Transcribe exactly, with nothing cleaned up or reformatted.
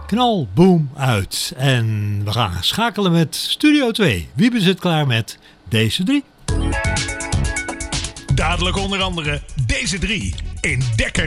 knal, boom, uit. En we gaan schakelen met Studio twee. Wiebe zit klaar met deze drie. Dadelijk onder andere deze drie in Dekker